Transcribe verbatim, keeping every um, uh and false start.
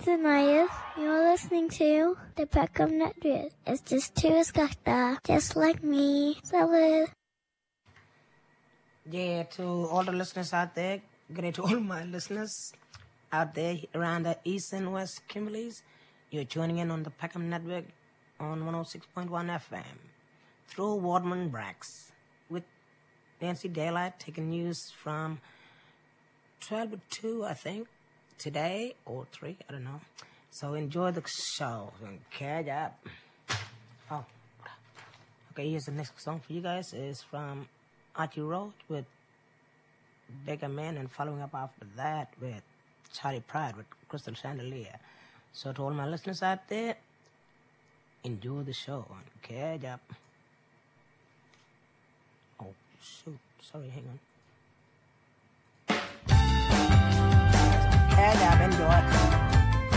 and Myers. You're listening to the Peckham Network. It's just two skakta, just like me. Salute. Yeah, to all the listeners out there, good day to all my listeners out there around the East and West Kimberleys. You're tuning in on the Peckham Network on one oh six point one F M through Wardman Brax with Nancy Daylight taking news from twelve to two, I think, today, or three, I don't know. So enjoy the show and catch up. Oh, okay, here's the next song for you guys. It's from Archie Roach with Bigger Man, and following up after that with Charlie Pride with Crystal Chandelier. So to all my listeners out there, enjoy the show and catch up. Oh, shoot. Sorry, hang on.